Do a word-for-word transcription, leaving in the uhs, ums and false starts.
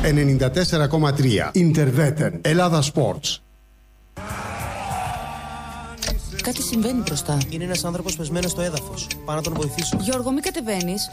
ενενήντα τέσσερα κόμμα τρία. Ιντερβέτεν. Ελλάδα Sports. Κάτι συμβαίνει μπροστά. Είναι ένας άνθρωπος πεσμένος στο έδαφος. Πάω να τον βοηθήσω. Γιώργο, μην κατεβαίνεις.